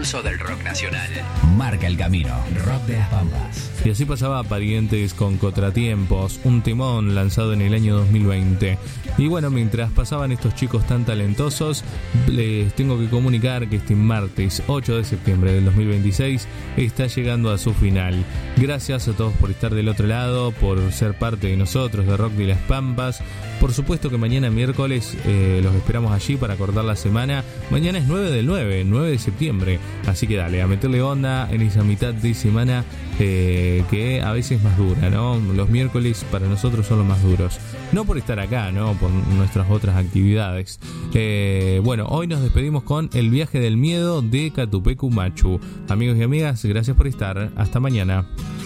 pulso del rock nacional. Marca el camino. Rock de las Pampas. Y así pasaba Parientes con Contratiempos, un timón lanzado en el año 2020. Y bueno, mientras pasaban estos chicos tan talentosos, les tengo que comunicar que este martes 8 de septiembre del 2026 está llegando a su final. Gracias a todos por estar del otro lado, por ser parte de nosotros, de Rock de las Pampas. Por supuesto que mañana miércoles los esperamos allí para cortar la semana. Mañana es 9 de septiembre. Así que dale, a meterle onda en esa mitad de semana que a veces es más dura, ¿no? Los miércoles para nosotros son los más duros. No por estar acá, ¿no? Por nuestras otras actividades. Bueno, hoy nos despedimos con El viaje del miedo de Catupecu Machu. Amigos y amigas, gracias por estar. Hasta mañana.